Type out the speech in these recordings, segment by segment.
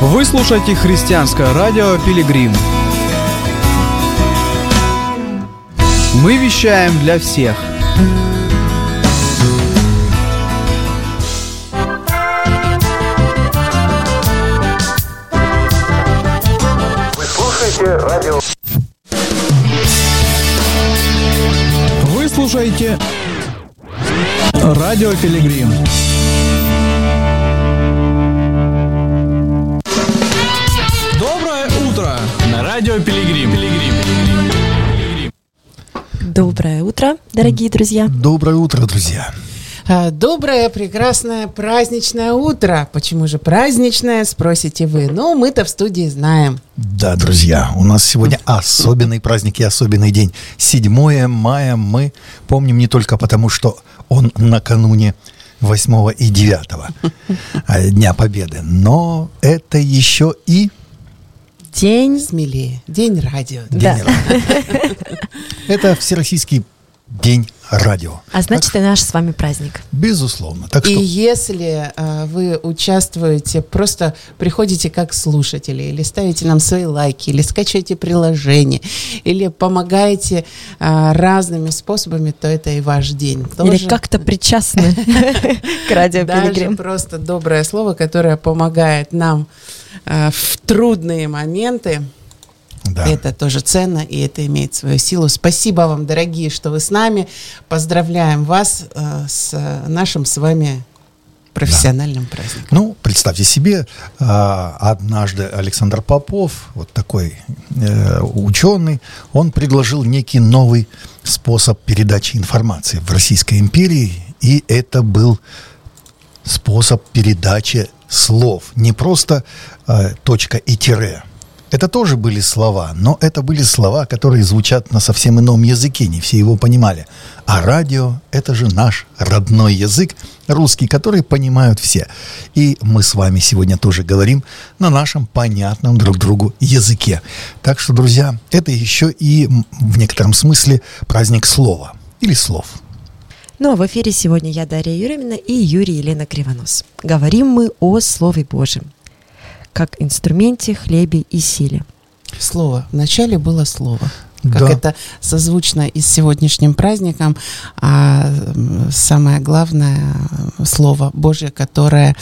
Вы слушаете христианское радио «Пилигрим». Мы вещаем для всех. Вы слушаете радио. Вы слушаете радио «Пилигрим». Доброе утро на радио «Пилигрим». Доброе утро, дорогие друзья. Доброе утро, друзья. Доброе, прекрасное, праздничное утро. Почему же праздничное, спросите вы? Ну, мы-то в студии знаем. Да, друзья, у нас сегодня особенный праздник и особенный день. 7 мая мы помним не только потому, что он накануне 8 и 9 Дня Победы, но это еще и... День смелее, день радио. Да. Это Всероссийский день радио. А значит, и наш с вами праздник. Безусловно. Так И что если вы участвуете, просто приходите как слушатели, или ставите нам свои лайки, или скачиваете приложение, или помогаете разными способами, то это и ваш день. Или как-то причастны к радио Даже «Пилигрим». просто доброе слово, которое помогает нам в трудные моменты. да. Это тоже ценно, и это имеет свою силу. Спасибо вам, дорогие, что вы с нами. Поздравляем вас с нашим с вами профессиональным праздником. Ну, представьте себе, однажды Александр Попов, вот такой ученый, он предложил некий новый способ передачи информации в Российской империи, и это был способ передачи слов, не просто точка и тире. Это тоже были слова, но это были слова, которые звучат на совсем ином языке, не все его понимали. А радио – это же наш родной язык, русский, который понимают все. И мы с вами сегодня тоже говорим на нашем понятном друг другу языке. Так что, друзья, это еще и в некотором смысле праздник слова или слов. Ну, а в эфире сегодня я, Дарья Юрьевна, и Юрий Елена Кривонос. Говорим мы о Слове Божьем, как инструменте, хлебе и силе. Слово. Вначале было слово. Как Да. это созвучно и с сегодняшним праздником. А самое главное слово Божье, которое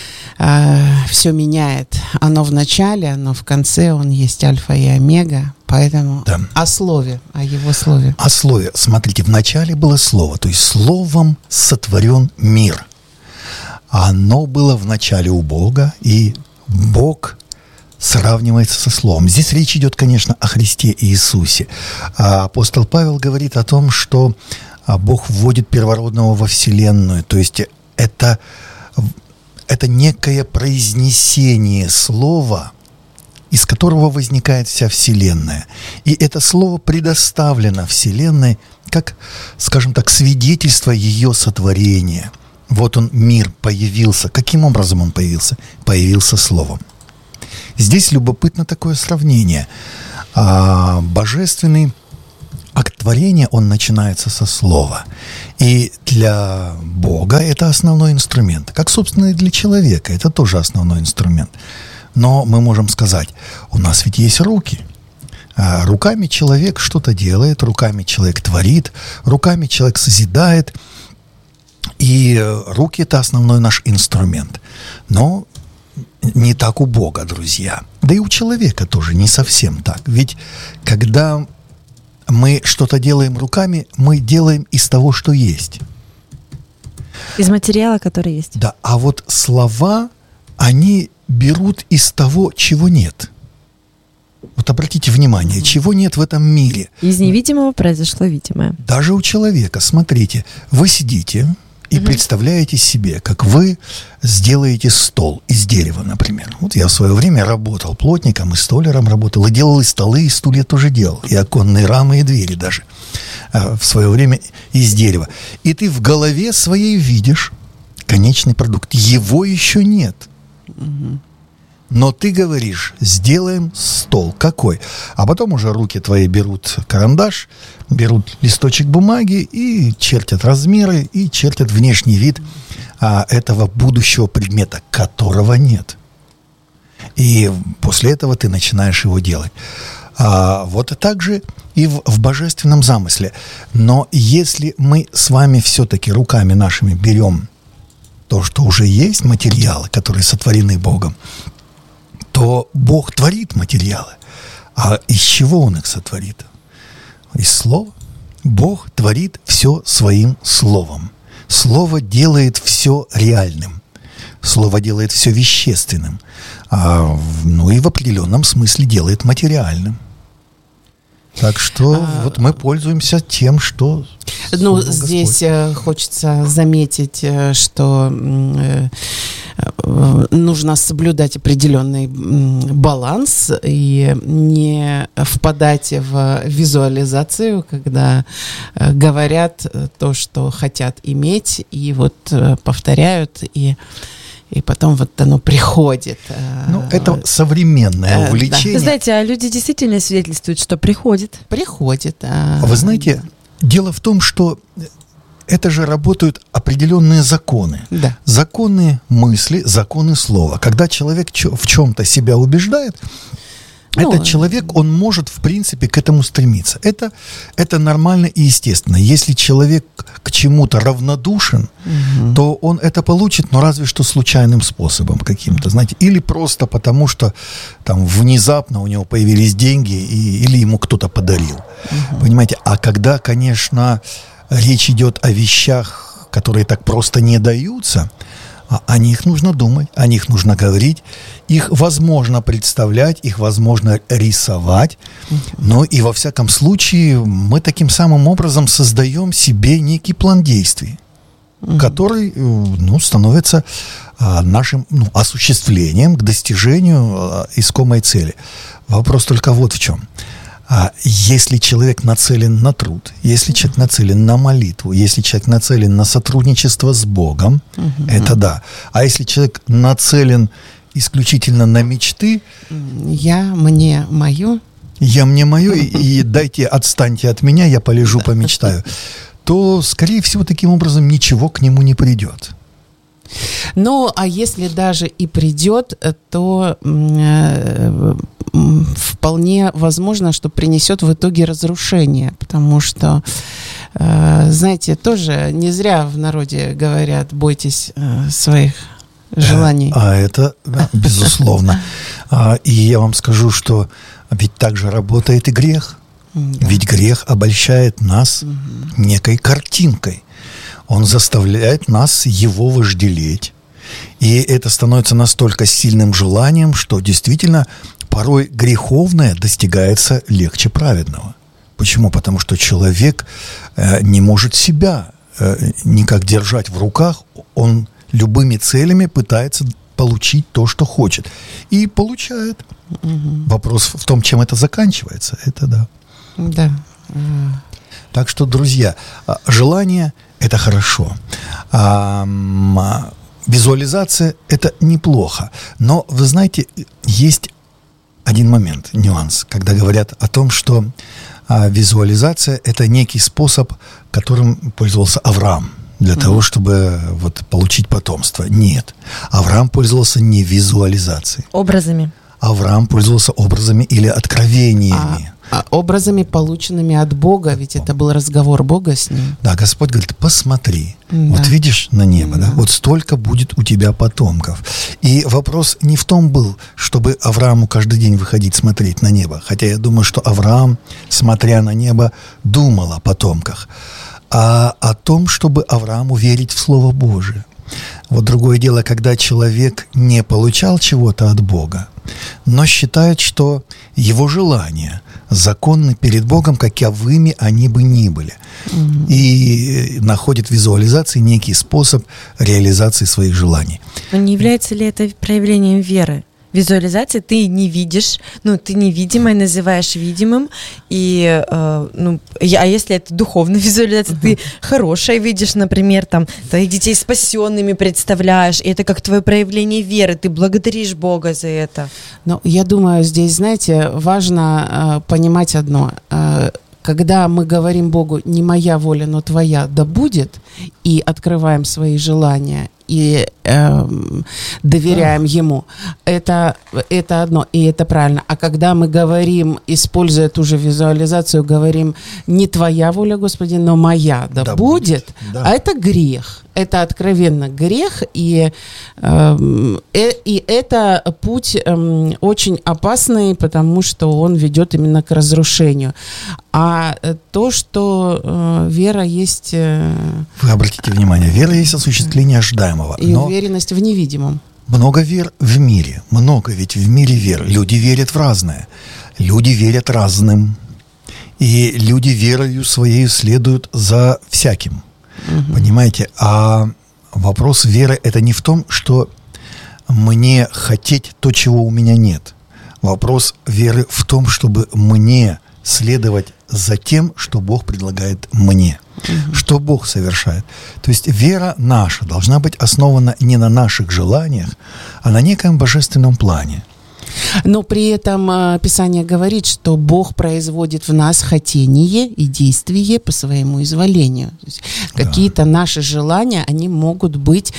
все меняет. Оно в начале, оно в конце, он есть альфа и омега. Поэтому Да. о слове, о его слове. О слове. Смотрите, в начале было слово, то есть словом сотворен мир. Оно было в начале у Бога, и Бог сравнивается со словом. Здесь речь идет, конечно, о Христе Иисусе. Апостол Павел говорит о том, что Бог вводит первородного во вселенную, то есть это некое произнесение слова, из которого возникает вся Вселенная. И это слово предоставлено Вселенной как, скажем так, свидетельство ее сотворения. Вот он, мир, появился. Каким образом он появился? Появился словом. Здесь любопытно такое сравнение. Божественный акт творения, он начинается со слова. И для Бога это основной инструмент. Как, собственно, и для человека. Это тоже основной инструмент. Но мы можем сказать, у нас ведь есть руки. Руками человек что-то делает, руками человек творит, руками человек созидает. И руки – это основной наш инструмент. Но не так у Бога, друзья. Да и у человека тоже не совсем так. Ведь когда мы что-то делаем руками, мы делаем из того, что есть. Из материала, который есть. Да, а вот слова, они берут из того, чего нет. Вот обратите внимание, чего нет в этом мире. Из невидимого произошло видимое. Даже у человека, смотрите, вы сидите и представляете себе, как вы сделаете стол из дерева, например. Вот я в свое время работал плотником и столяром работал, и делал и столы, и стулья тоже делал, и оконные рамы, и двери даже в свое время из дерева. И ты в голове своей видишь конечный продукт. Его еще нет. Но ты говоришь, сделаем стол. Какой? А потом уже руки твои берут карандаш, берут листочек бумаги и чертят размеры, и чертят внешний вид этого будущего предмета, которого нет. И после этого ты начинаешь его делать. Вот так же и в божественном замысле. Но если мы с вами все-таки руками нашими берем то, что уже есть, материалы, которые сотворены Богом, то Бог творит материалы. А из чего Он их сотворит? Из слова. Бог творит все своим словом. Слово делает все реальным. Слово делает все вещественным. И в определенном смысле делает материальным. Так что вот мы пользуемся тем, что... здесь хочется заметить, что нужно соблюдать определенный баланс и не впадать в визуализацию, когда говорят то, что хотят иметь, и вот повторяют, и потом вот оно приходит. Это современное увлечение. Вы знаете, а люди действительно свидетельствуют, что приходит. Приходит. Вы знаете, дело в том, что это же работают определенные законы. Да. Законы мысли, законы слова. Когда человек в чем-то себя убеждает, этот человек, он может, в принципе, к этому стремиться. Это нормально и естественно. Если человек к чему-то равнодушен, то он это получит, но разве что случайным способом каким-то, знаете. Или просто потому, что там внезапно у него появились деньги, или ему кто-то подарил. Понимаете? А когда, конечно, речь идет о вещах, которые так просто не даются, о них нужно думать, о них нужно говорить, их возможно представлять, их возможно рисовать, но и во всяком случае мы таким самым образом создаем себе некий план действий, который становится нашим осуществлением к достижению искомой цели. Вопрос только вот в чем. Если человек нацелен на труд, если человек нацелен на молитву, если человек нацелен на сотрудничество с Богом, это да. А если человек нацелен исключительно на мечты... Я мне мое, и отстаньте от меня, я полежу, помечтаю, то, скорее всего, таким образом ничего к нему не придет. А если даже и придет, то вполне возможно, что принесет в итоге разрушение, потому что, знаете, тоже не зря в народе говорят: бойтесь своих желаний. Это, безусловно. И я вам скажу, что ведь так же работает и грех. Да. Ведь грех обольщает нас некой картинкой. Он заставляет нас его вожделеть. И это становится настолько сильным желанием, что действительно порой греховное достигается легче праведного. Почему? Потому что человек не может себя никак держать в руках. Он любыми целями пытается получить то, что хочет. И получает. Вопрос в том, чем это заканчивается. Это да. Да. Так что, друзья, желание – это хорошо. Визуализация – это неплохо. Но, вы знаете, есть один момент, нюанс, когда говорят о том, что визуализация – это некий способ, которым пользовался Авраам для того, чтобы получить потомство. Нет. Авраам пользовался не визуализацией. Образами. Авраам пользовался образами или откровениями. Образами, полученными от Бога, ведь это был разговор Бога с ним. Да, Господь говорит: посмотри, да. Вот видишь на небо, да? Вот столько будет у тебя потомков. И вопрос не в том был, чтобы Аврааму каждый день выходить смотреть на небо, хотя я думаю, что Авраам, смотря на небо, думал о потомках, а о том, чтобы Аврааму верить в Слово Божие. Вот другое дело, когда человек не получал чего-то от Бога, но считает, что его желания законны перед Богом, каковыми они бы ни были. И находит в визуализации некий способ реализации своих желаний. Но не является ли это проявлением веры? Визуализация ты не видишь, ты невидимое называешь видимым, а если это духовная визуализация, ты хорошее видишь, например, там, твоих детей спасенными представляешь, и это как твое проявление веры, ты благодаришь Бога за это. Я думаю, здесь, знаете, важно понимать одно. Когда мы говорим Богу: не моя воля, но твоя да будет, и открываем свои желания, и доверяем Ему. Это одно, и это правильно. А когда мы говорим, используя ту же визуализацию, говорим: не твоя воля, Господи, но моя да будет, да. А это грех. Это откровенно грех, и это путь очень опасный, потому что он ведет именно к разрушению. А то, что вера есть... Вы обратите внимание, вера есть осуществление ожидаемого. И уверенность в невидимом. Много вер в мире, много ведь в мире вер. Люди верят в разное, люди верят разным, и люди верою своей следуют за всяким. Понимаете? А вопрос веры — это не в том, что мне хотеть то, чего у меня нет. Вопрос веры в том, чтобы мне следовать за тем, что Бог предлагает мне, что Бог совершает. То есть вера наша должна быть основана не на наших желаниях, а на некоем божественном плане. Но при этом Писание говорит, что Бог производит в нас хотение и действие по своему изволению. То есть какие-то наши желания, они могут быть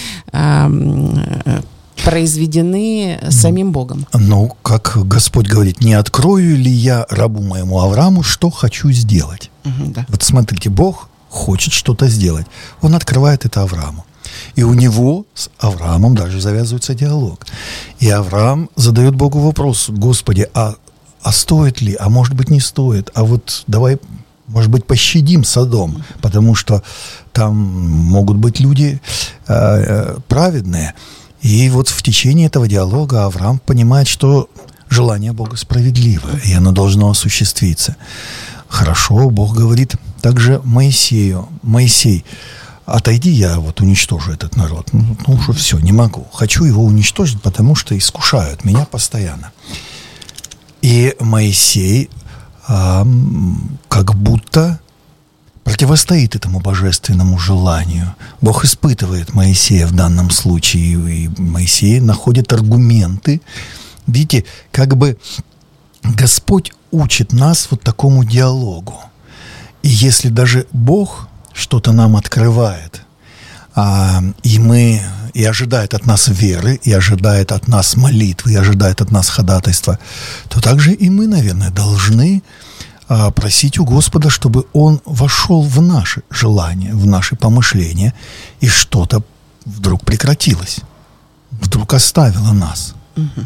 произведены самим Богом. Ну, как Господь говорит: не открою ли я рабу моему Аврааму, что хочу сделать? Да. Вот смотрите, Бог хочет что-то сделать. Он открывает это Аврааму. И у него с Авраамом даже завязывается диалог. И Авраам задает Богу вопрос: Господи, а стоит ли, а может быть не стоит, а вот давай, может быть, пощадим Содом, потому что там могут быть люди праведные. И вот в течение этого диалога Авраам понимает, что желание Бога справедливое, и оно должно осуществиться. Хорошо, Бог говорит также Моисею: Моисей, отойди, я вот уничтожу этот народ. Ну уже все, не могу. Хочу его уничтожить, потому что искушают меня постоянно. И Моисей как будто противостоит этому божественному желанию. Бог испытывает Моисея в данном случае, и Моисей находит аргументы. Видите, как бы Господь учит нас вот такому диалогу. И если даже Бог что-то нам открывает, и ожидает от нас веры, и ожидает от нас молитвы, и ожидает от нас ходатайства, то также и мы, наверное, должны просить у Господа, чтобы Он вошел в наши желания, в наши помышления, и что-то вдруг прекратилось, вдруг оставило нас.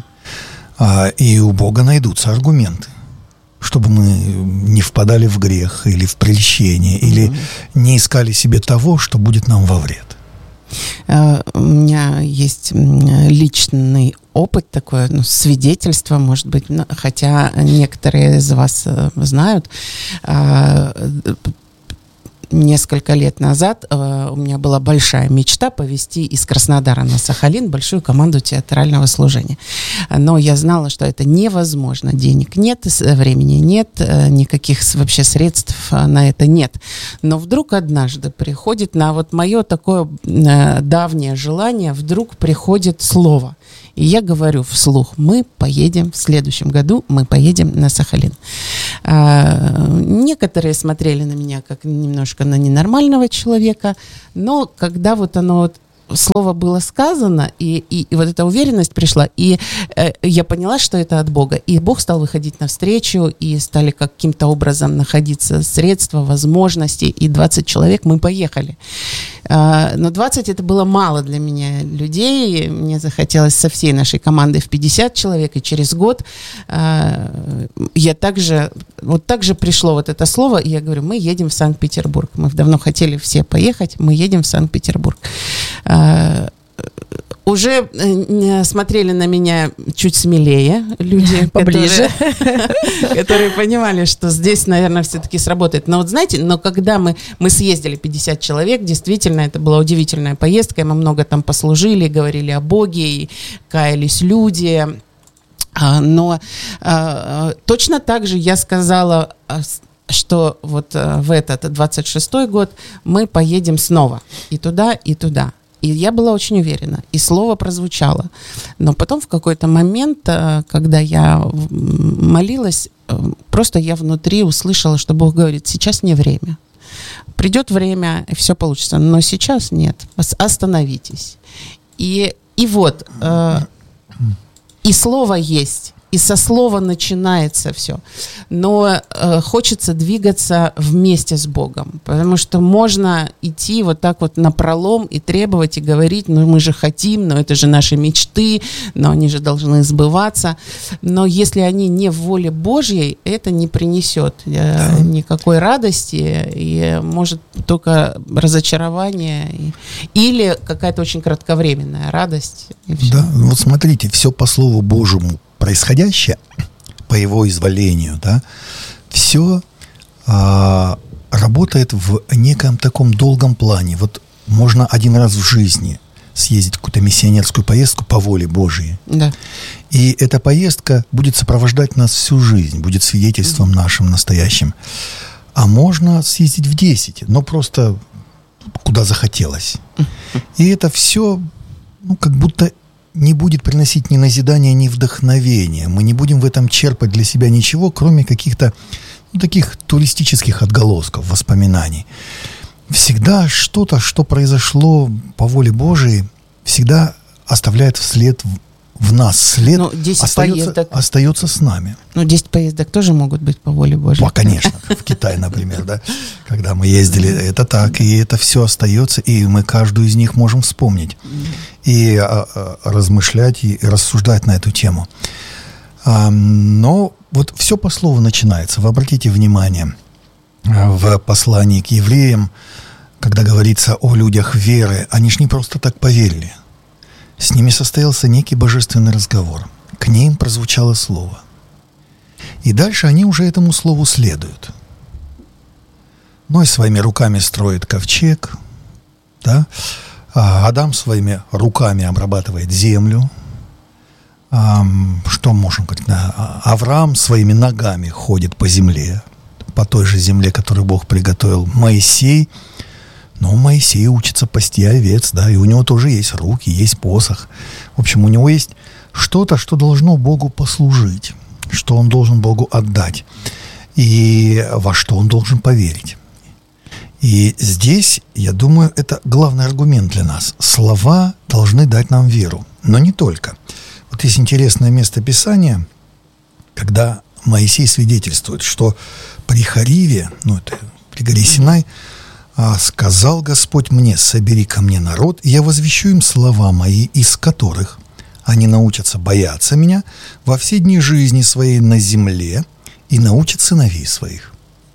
И у Бога найдутся аргументы, чтобы мы не впадали в грех или в прельщение, или не искали себе того, что будет нам во вред. У меня есть личный опыт такое, свидетельство, может быть, хотя некоторые из вас знают. Несколько лет назад у меня была большая мечта повести из Краснодара на Сахалин большую команду театрального служения. Но я знала, что это невозможно. Денег нет, времени нет, никаких вообще средств на это нет. Но вдруг однажды приходит на вот мое такое давнее желание, вдруг приходит слово. И я говорю вслух: мы поедем в следующем году, мы поедем на Сахалин. Некоторые смотрели на меня как немножко на ненормального человека, но когда вот оно слово было сказано, и вот эта уверенность пришла, и я поняла, что это от Бога. И Бог стал выходить навстречу, и стали каким-то образом находиться средства, возможности, и 20 человек мы поехали. Но 20 это было мало для меня людей. Мне захотелось со всей нашей командой в 50 человек, и через год я также пришло вот это слово, и я говорю: мы едем в Санкт-Петербург. Мы давно хотели все поехать, мы едем в Санкт-Петербург. Уже смотрели на меня чуть смелее люди, поближе, которые понимали, что здесь, наверное, все-таки сработает. Но вот знаете, когда мы съездили 50 человек, действительно, это была удивительная поездка, мы много там послужили, говорили о Боге, и каялись люди. Но точно так же я сказала, что вот в этот 26-й год мы поедем снова и туда, и туда. И я была очень уверена, и слово прозвучало. Но потом в какой-то момент, когда я молилась, просто я внутри услышала, что Бог говорит: сейчас не время. Придет время, и все получится, но сейчас нет. Остановитесь. И вот, и слово есть, и со слова начинается все. Но хочется двигаться вместе с Богом, потому что можно идти вот так вот напролом и требовать, и говорить, ну мы же хотим, но это же наши мечты, но они же должны сбываться. Но если они не в воле Божьей, это не принесет никакой радости, и может только разочарование, или какая-то очень кратковременная радость. И все. Да, вот смотрите, все по Слову Божьему происходящее, по его изволению, да, все работает в неком таком долгом плане. Вот можно один раз в жизни съездить в какую-то миссионерскую поездку по воле Божьей. Да. И эта поездка будет сопровождать нас всю жизнь, будет свидетельством нашим настоящим. А можно съездить в 10, но просто куда захотелось. И это все, ну, как будто не будет приносить ни назидания, ни вдохновения. Мы не будем в этом черпать для себя ничего, кроме каких-то таких туристических отголосков, воспоминаний. Всегда что-то, что произошло по воле Божией, всегда оставляет вслед в нас. След остается с нами. Ну, 10 поездок тоже могут быть по воле Божией. Ну, конечно. В Китай, например, да, когда мы ездили, это так, и это все остается, и мы каждую из них можем вспомнить и размышлять, и рассуждать на эту тему. Но вот все по слову начинается. Вы обратите внимание, в послании к евреям, когда говорится о людях веры, они ж не просто так поверили. С ними состоялся некий божественный разговор. К ним прозвучало слово. И дальше они уже этому слову следуют. Ной своими руками строит ковчег, да? Адам своими руками обрабатывает землю. Что можем говорить? Да? Авраам своими ногами ходит по земле, по той же земле, которую Бог приготовил. Моисей, Моисей учится пасти овец, да, и у него тоже есть руки, есть посох. В общем, у него есть что-то, что должно Богу послужить, что он должен Богу отдать, и во что он должен поверить. И здесь, я думаю, это главный аргумент для нас. Слова должны дать нам веру, но не только. Вот есть интересное место Писания, когда Моисей свидетельствует, что при Хариве, это при горе Синай, сказал Господь мне: собери ко мне народ, и я возвещу им слова мои, из которых они научатся бояться меня во все дни жизни своей на земле и научат сыновей своих.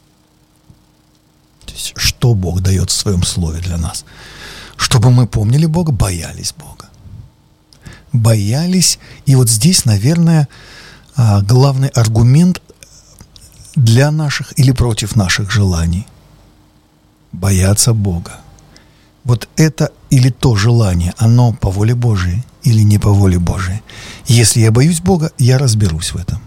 То есть, что Бог дает в своем слове для нас? Чтобы мы помнили Бога, боялись Бога. Боялись, и вот здесь, наверное, главный аргумент для наших или против наших желаний. Бояться Бога. Вот это или то желание, оно по воле Божией или не по воле Божией. Если я боюсь Бога, я разберусь в этом.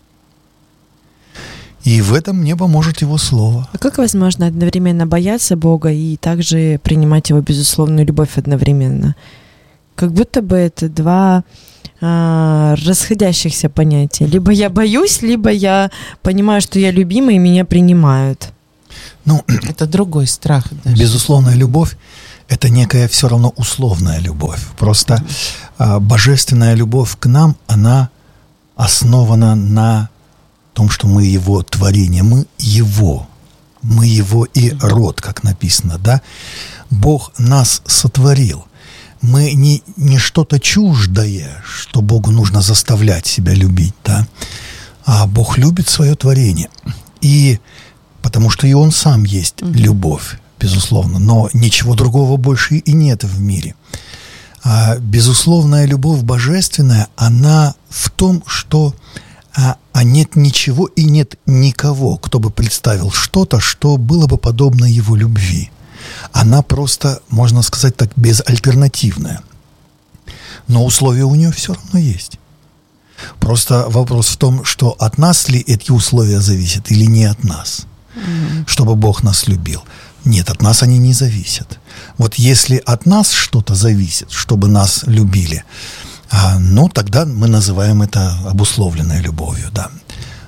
И в этом мне поможет Его Слово. А как возможно одновременно бояться Бога и также принимать Его безусловную любовь одновременно? Как будто бы это два расходящихся понятия. Либо я боюсь, либо я понимаю, что я любима и меня принимают. Это другой страх. Даже. Безусловная любовь – это некая все равно условная любовь. Просто божественная любовь к нам, она основана на том, что мы Его творение, мы Его и род, как написано, да? Бог нас сотворил. Мы не что-то чуждое, что Богу нужно заставлять себя любить, да? А Бог любит свое творение. И потому что и Он сам есть любовь, безусловно. Но ничего другого больше и нет в мире. Безусловная любовь божественная, она в том, что нет ничего и нет никого, кто бы представил что-то, что было бы подобно Его любви. Она просто, можно сказать так, безальтернативная. Но условия у нее все равно есть. Просто вопрос в том, что от нас ли эти условия зависят или не от нас. Чтобы Бог нас любил. Нет, от нас они не зависят. Вот если от нас что-то зависит, чтобы нас любили, тогда мы называем это обусловленной любовью, да.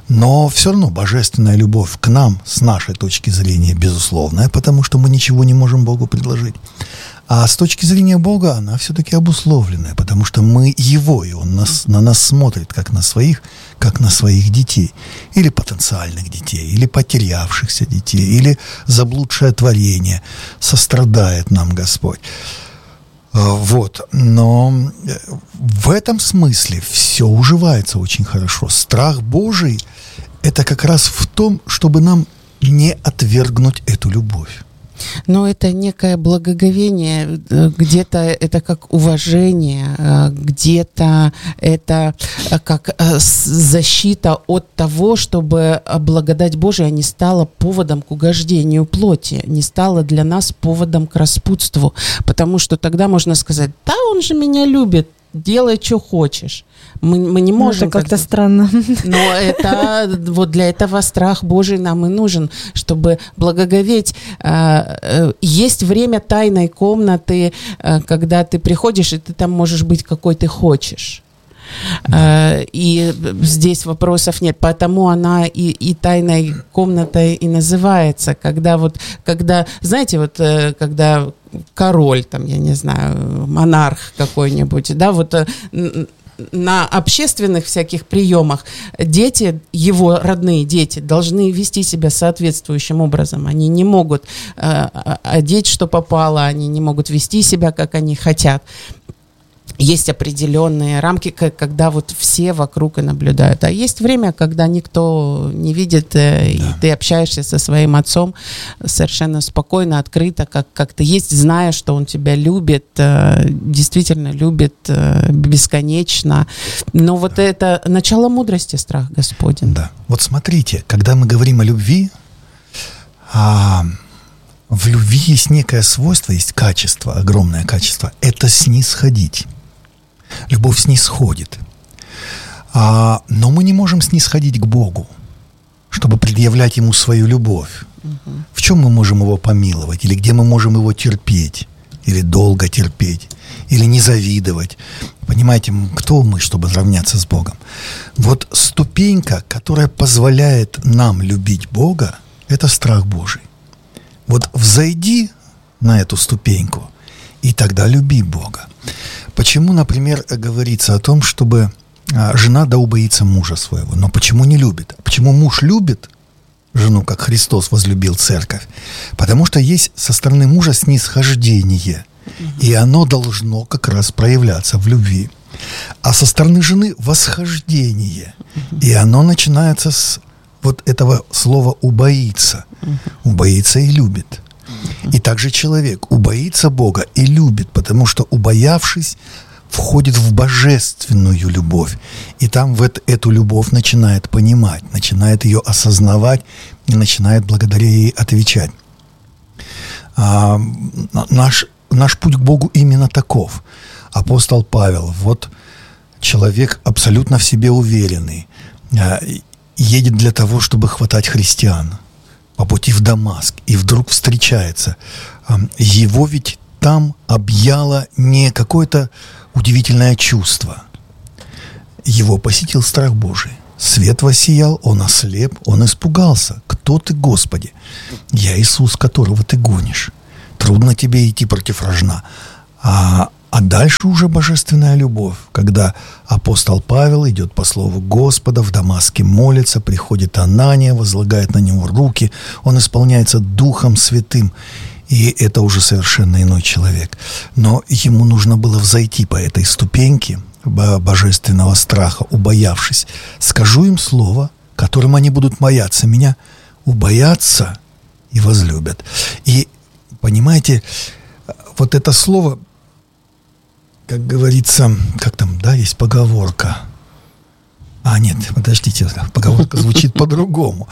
Но все равно божественная любовь к нам, с нашей точки зрения, безусловная, потому что мы ничего не можем Богу предложить. А с точки зрения Бога она все-таки обусловленная, потому что мы Его, и Он на нас смотрит как на своих детей, или потенциальных детей, или потерявшихся детей, или заблудшее творение. Сострадает нам Господь. Вот. Но в этом смысле все уживается очень хорошо. Страх Божий – это как раз в том, чтобы нам не отвергнуть эту любовь. Но это некое благоговение, где-то это как уважение, где-то это как защита от того, чтобы благодать Божия не стала поводом к угождению плоти, не стала для нас поводом к распутству, потому что тогда можно сказать: да, он же меня любит, делай, что хочешь. Мы не можем... Это как-то странно. Но это вот для этого страх Божий нам и нужен, чтобы благоговеть. Есть время тайной комнаты, когда ты приходишь, и ты там можешь быть какой ты хочешь. И здесь вопросов нет, потому она и тайной комнатой и называется, когда, знаете, когда король, там, я не знаю, монарх какой-нибудь, да, вот на общественных всяких приемах дети, его родные дети, должны вести себя соответствующим образом. Они не могут одеть, что попало, они не могут вести себя, как они хотят. Есть определенные рамки, когда вот все вокруг и наблюдают. А есть время, когда никто не видит, и ты общаешься со своим отцом совершенно спокойно, открыто, как ты есть, зная, что он тебя любит, действительно любит бесконечно. Но вот это начало мудрости, страх Господень. Да. Вот смотрите, когда мы говорим о любви, в любви есть некое свойство, есть качество, огромное качество. Это снисходить. Любовь снисходит. Но мы не можем снисходить к Богу, чтобы предъявлять Ему свою любовь. В чем мы можем Его помиловать? Или где мы можем Его терпеть? Или долго терпеть? Или не завидовать? Понимаете, кто мы, чтобы равняться с Богом? Вот ступенька, которая позволяет нам любить Бога, это страх Божий. Вот взойди на эту ступеньку, и тогда люби Бога. Почему, например, говорится о том, чтобы жена да убоится мужа своего, но почему не любит? Почему муж любит жену, как Христос возлюбил церковь? Потому что есть со стороны мужа снисхождение, и оно должно как раз проявляться в любви. А со стороны жены восхождение, и оно начинается с вот этого слова «убоится». Убоится и любит. И также человек убоится Бога и любит, потому что, убоявшись, входит в божественную любовь. И там эту любовь начинает понимать, начинает ее осознавать и начинает благодаря ей отвечать. Наш путь к Богу именно таков. Апостол Павел, вот человек абсолютно в себе уверенный, едет для того, чтобы хватать христиан по пути в Дамаск, и вдруг встречается. Его ведь там объяло не какое-то удивительное чувство. Его посетил страх Божий. Свет воссиял, он ослеп, он испугался. «Кто ты, Господи?» «Я Иисус, которого ты гонишь. Трудно тебе идти против рожна». А дальше уже божественная любовь, когда апостол Павел идет по слову Господа, в Дамаске молится, приходит Анания, возлагает на него руки, он исполняется Духом Святым, и это уже совершенно иной человек. Но ему нужно было взойти по этой ступеньке божественного страха, убоявшись. Скажу им слово, которым они будут бояться меня, убоятся и возлюбят. И, понимаете, вот это слово... Как говорится, как там, да, есть поговорка. Нет, подождите, поговорка звучит по-другому.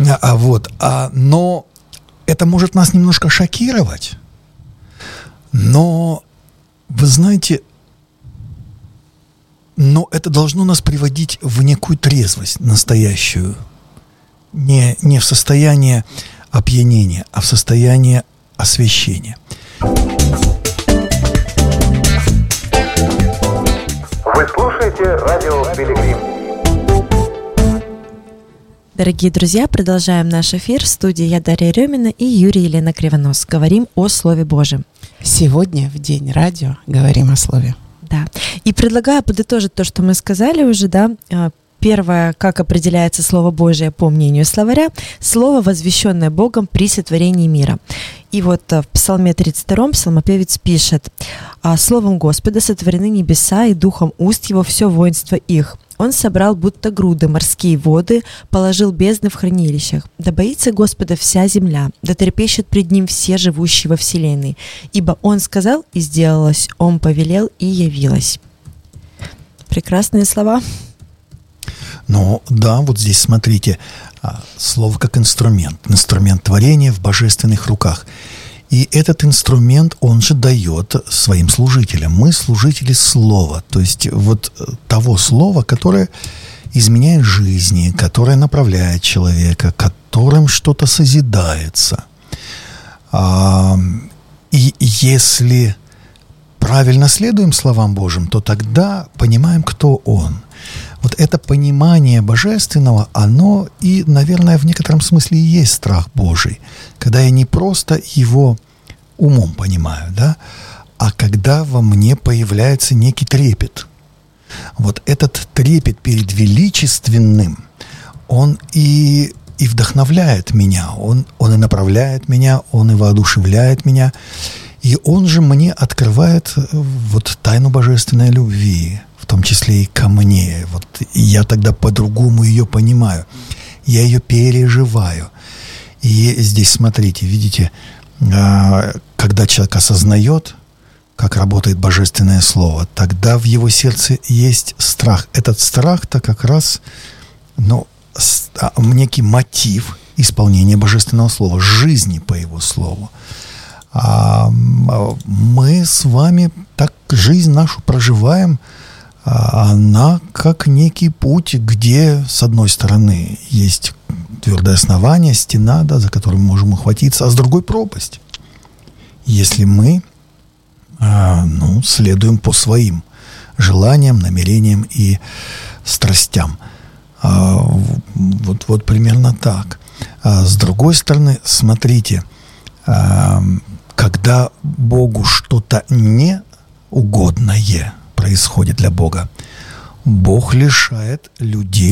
Но это может нас немножко шокировать. Но, вы знаете, это должно нас приводить в некую трезвость настоящую. Не в состояние опьянения, а в состояние освящения. Вы слушаете радио «Пилигрим». Дорогие друзья, продолжаем наш эфир. В студии я, Дарья Рёмина, и Юрий Елена Кривонос. Говорим о Слове Божьем. Сегодня, в День радио, говорим о Слове. Да. И предлагаю подытожить то, что мы сказали уже, да. Первое, как определяется Слово Божие по мнению словаря, слово, возвещенное Богом при сотворении мира. И вот в Псалме 32 псалмопевец пишет: «Словом Господа сотворены небеса, и духом уст его все воинство их. Он собрал будто груды морские воды, положил бездны в хранилищах. Да боится Господа вся земля, да трепещут пред Ним все живущие во вселенной. Ибо Он сказал, и сделалось, Он повелел, и явилось». Прекрасные слова. Ну да, вот здесь смотрите, слово как инструмент творения в божественных руках. И этот инструмент, он же дает своим служителям. Мы служители слова, то есть вот того слова, которое изменяет жизни, которое направляет человека, которым что-то созидается. И если правильно следуем словам Божьим, то тогда понимаем, кто Он. Вот это понимание божественного, оно и, наверное, в некотором смысле и есть страх Божий. Когда я не просто его умом понимаю, да, а когда во мне появляется некий трепет. Вот этот трепет перед величественным, он и вдохновляет меня, он и направляет меня, он и воодушевляет меня. И он же мне открывает вот тайну божественной любви, в том числе и ко мне. Вот я тогда по-другому ее понимаю. Я ее переживаю. И здесь, смотрите, видите, когда человек осознает, как работает божественное слово, тогда в его сердце есть страх. Этот страх-то как раз, некий мотив исполнения божественного слова, жизни по его слову. А мы с вами так жизнь нашу проживаем, она как некий путь, где с одной стороны есть твердое основание, стена, да, за которую мы можем ухватиться, а с другой пропасть. Если мы следуем по своим желаниям, намерениям и страстям. Вот примерно так. С другой стороны, смотрите, когда Богу что-то неугодное происходит для Бога, Бог лишает людей